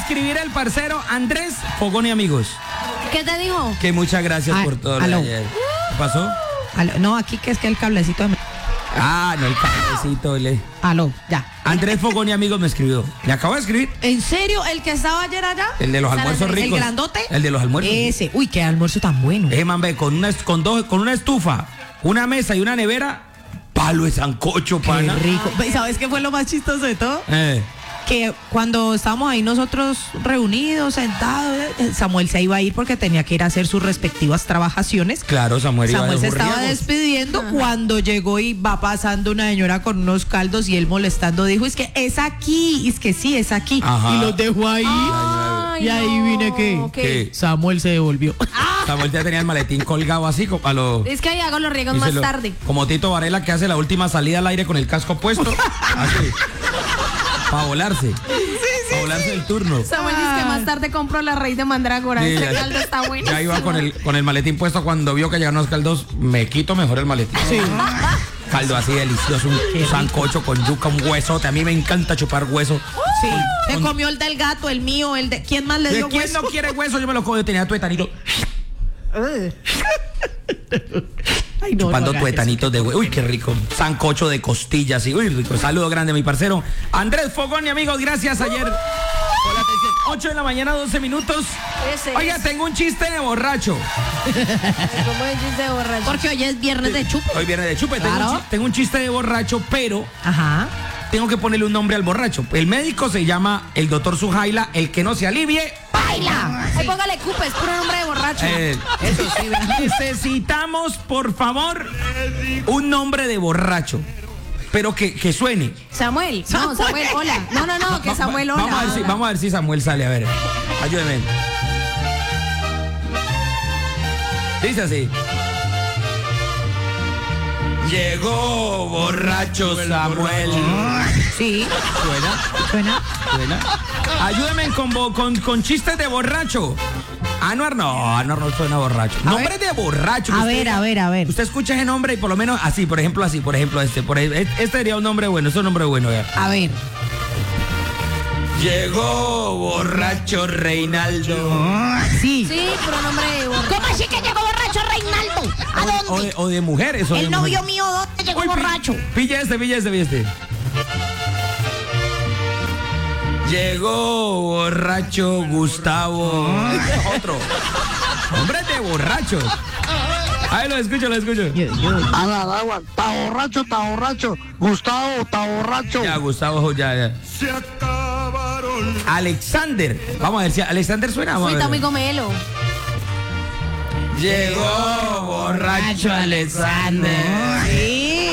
escribir el parcero Andrés Fogón y amigos. ¿Qué te dijo? Que muchas gracias por todo lo de ayer. ¿Qué pasó? No, aquí que es que el cablecito de... Ah, no, el cablecito. Aló, ya. Andrés Fogón y amigos me escribió. Me acabo de escribir. ¿En serio? ¿El que estaba ayer allá? El de los almuerzos ricos. ¿El grandote? El de los almuerzos. Ese. Uy, qué almuerzo tan bueno. Man, ve, con una estufa, una mesa y una nevera, palo de sancocho, pana. Qué rico. ¿Sabes qué fue lo más chistoso de todo? Que cuando estábamos ahí nosotros reunidos, sentados, Samuel se iba a ir porque tenía que ir a hacer sus respectivas trabajaciones. Claro, Samuel se estaba despidiendo cuando llegó y va pasando una señora con unos caldos y él molestando dijo, es que es aquí, es que sí, es aquí. Ajá. Y los dejó ahí. Ay, y ahí vine que ¿Qué? Samuel se devolvió. Samuel ya tenía el maletín colgado así, a lo... Es que ahí hago los riegos más tarde. Como Tito Varela que hace la última salida al aire con el casco puesto. Así. Para volarse. Para volarse el turno. Samuel dice que más tarde compro la raíz de mandrágora. Sí, este caldo está bueno. Ya iba con el maletín puesto cuando vio que llegaron los caldos. Me quito mejor el maletín. Sí. Caldo así delicioso, un sancocho con yuca, un huesote. A mí me encanta chupar hueso. Sí. Se comió el del gato, el mío, el de... ¿Quién más le dio ¿Quién hueso? no quiere hueso? Yo me lo como, tenía tuetanito. Ay, no, chupando no tuetanitos de huevo. Uy, qué rico. Sancocho de costillas. Uy, rico. Saludo grande a mi parcero Andrés Fogón y amigos. Gracias ayer por la atención. 8 de la mañana, 12 minutos. Oiga, tengo un chiste de borracho. ¿Cómo es chiste de borracho? Porque hoy es viernes de chupe. Hoy viene de chupe. Claro. Tengo un chiste de borracho, pero... Ajá. Tengo que ponerle un nombre al borracho. El médico se llama el doctor Sujaila. El que no se alivie, ¡baila! Ahí póngale cupa, es puro nombre de borracho. Eso sí, necesitamos, por favor, un nombre de borracho. Pero que suene. Samuel. No, Samuel, hola. No, que Samuel, hola. Vamos a ver si Samuel sale. A ver, ayúdeme. Dice así. Llegó borracho Samuel. Sí. ¿Suena? Ayúdeme con chistes de borracho. Anuar no suena borracho. Nombre de borracho. A ver. Usted escucha ese nombre y por lo menos así, por ejemplo este sería un nombre bueno, es un nombre bueno. Ya. A ver. Llegó borracho Reinaldo. Sí. Sí, puro nombre de borracho. ¿Cómo así que llegó borracho Reinaldo? ¿A dónde? O de mujeres. El novio mío, ¿dónde llegó borracho? Pilla este. Llegó borracho Gustavo. Otro. Hombre de borracho. Ahí lo escucho. Agua, está borracho. Gustavo, está borracho. Ya, Gustavo, ya. Se acabaron. Alexander. Vamos a ver si Alexander suena. Uy, está muy gomelo. Llegó borracho Alexander. Sí.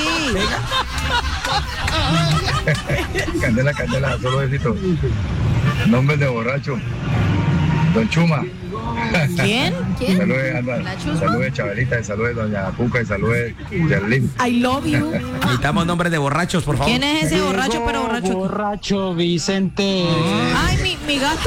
Candela, solo besito. Nombre de borracho. Don Chuma. ¿Quién? Saludos Chabelita, saludos Doña Cuca y saludos Yerlin. I love you. Necesitamos nombres de borrachos, por favor. ¿Quién es ese borracho, pero borracho? Borracho Vicente. Ay, mi gato.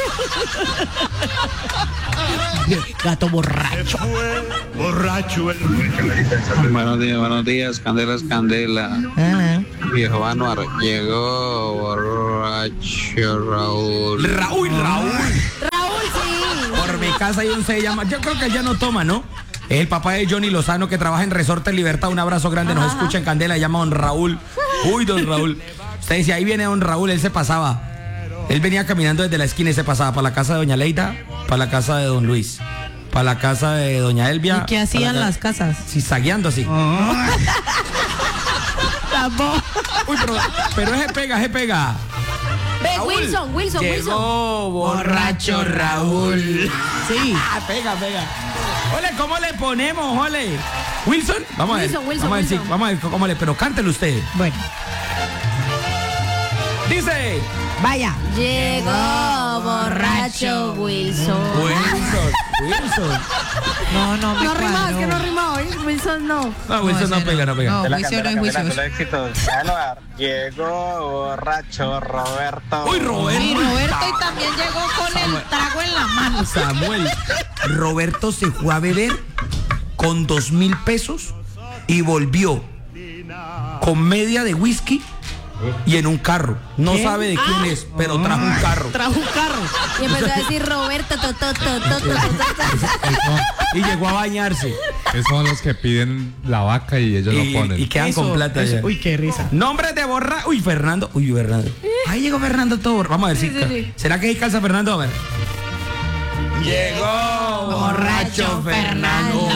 Gato borracho. Borracho el... Buenos días, Candela. Viejo Anuar, llegó borracho Raúl. Raúl, sí. Por mi casa hay un se llama. Yo creo que él ya no toma, ¿no? Es el papá de Johnny Lozano que trabaja en Resorte Libertad. Un abrazo grande, nos escucha en Candela, se llama don Raúl. Uy, don Raúl. Usted dice, ahí viene don Raúl, él se pasaba. Él venía caminando desde la esquina y se pasaba para la casa de doña Leida, para la casa de don Luis, para la casa de doña Elvia. ¿Y qué hacían las casas? Sí, zagueando así. Uy, pero ese pega. Ve, Wilson. Llegó borracho Raúl. Sí. Pega. Ole, ¿cómo le ponemos, ole? ¿Wilson? Vamos a ver. Vamos a ver cómo le... Pero cántelo usted. Bueno. Dice... Vaya. Llegó borracho Wilson. No, No rimaba, es que no rimaba, ¿eh? Wilson no. No, Wilson no pega. No, Wilson no es juicioso. Llegó borracho Roberto. Uy, Roberto. Sí, Roberto y también llegó con el trago en la mano. Samuel. Roberto se fue a beber con 2,000 pesos y volvió con media de whisky y en un carro. No ¿Qué? sabe de quién es, pero trajo un carro. Trajo un carro. Y empezó a decir Roberto, Y llegó a bañarse. Esos son los que piden la vaca y ellos lo ponen. Y quedan con plata eso. ya. Uy, qué risa. Nombres de borracho. Uy, Fernando. Uy, Fernando. Ahí llegó Fernando todo. Vamos a ver si. sí. ¿Será que ahí calza Fernando? A ver. Llegó borracho Fernando.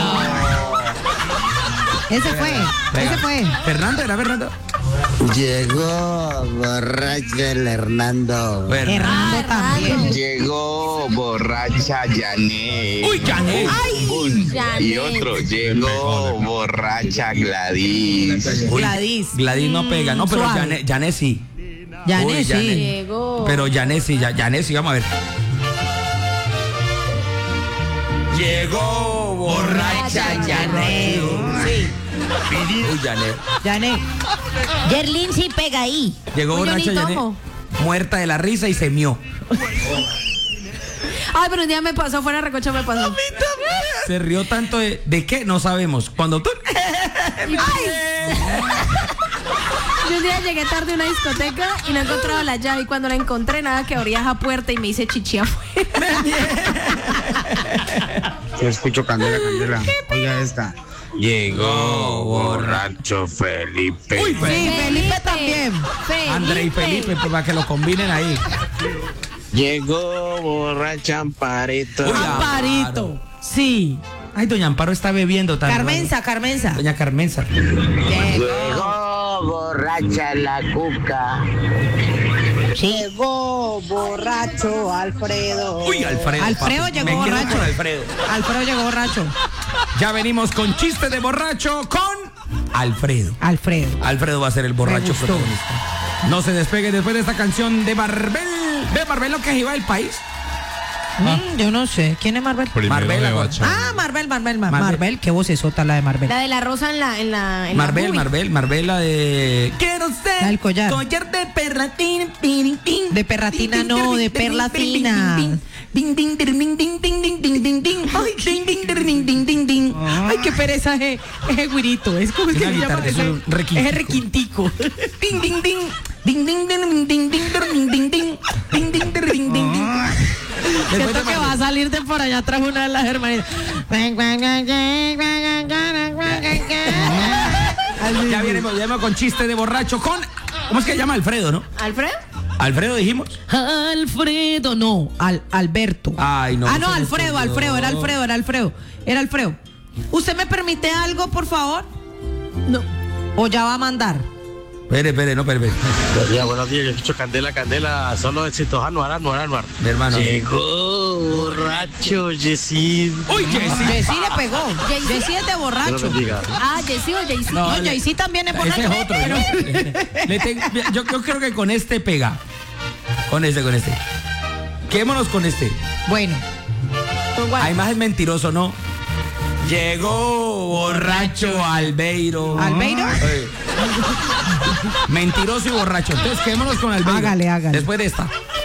Ese fue. Venga. Ese fue. Fernando, ¿era Fernando? Llegó borracho el Hernando. Hernando también. Llegó borracha Janet. Uy, Janet. Bun. Janet. Y otro, llegó borracha Gladys. Uy, Gladys. Gladys no pega. No, pero suave. Janet sí. Janet, Uy, sí. Janet. Llegó. Pero Janet sí, Janet sí, vamos a ver. Llegó borracha Janet. Sí. Uy, Janet. Janet. Yerlin sí pega ahí. Llegó Uy, yo borracha ni Janet. tomo. Muerta de la risa y se mió. Ay, pero un día me pasó, fuera de recocha me pasó. Se rió tanto de qué, no sabemos. Cuando tú. Yo un día llegué tarde a una discoteca y no encontraba la llave. Y cuando la encontré, nada que abría esa puerta y me hice chichi afuera. Yo escucho Candela. Oiga esta. Llegó borracho Felipe. Uy, Sí, Felipe también. André y Felipe, pues, para que lo combinen ahí. Llegó borracha Amparito. Uy, Amparito. Sí. Ay, doña Amparo está bebiendo también. Carmenza. Doña Carmenza. Llegó borracha la cuca. Llegó borracho Alfredo. Uy, Alfredo. Alfredo papi. llegó Me quedo borracho. con Alfredo. Alfredo llegó borracho. Ya venimos con chiste de borracho con Alfredo. Alfredo. Alfredo va a ser el borracho Me gustó. protagonista. No se despegue después de esta canción de Marvel. ¿Ve Marvel lo que iba el país? Yo no sé. ¿Quién es Marvel? Primero Marvel, de la- Bacha. Ah, Marvel. Qué vocesota la de Marvel. La de la rosa en la Marvel, la de. Quiero ser La del collar. de perlatina. De perratina no, de perlatina. Ay, qué pereza ese güirito. Es como Es que una se llama guitarra, es ese. un requintico. Es requintico. Siento que va a salir de por allá atrás una de las hermanitas. Ya venimos con chiste de borracho con. ¿Cómo es que se llama Alfredo, no? ¿Alfredo? Alfredo dijimos. Alfredo, no, Alberto. Ay, no. Ah, no, se me Alfredo, olvidó. era Alfredo. ¿Usted me permite algo, por favor? No. ¿O ya va a mandar? Espere. Buenos días, yo escucho Candela, solo éxitos. Anuar. Mi hermano. Llegó borracho Yesid. Uy, Jessy. Jessy le pegó. Jessy es de borracho. Ah, Jessy o Jaycee. No, le- Jessy también es borracho. Ese es otro. ¿no? Yo creo que con este pega. Con este. Quémonos con este. Bueno, Además es mentiroso, ¿no? Llegó borracho Albeiro. ¿Albeiro? Mentiroso y borracho. Entonces quémonos con Albeiro. Hágale. Después de esta.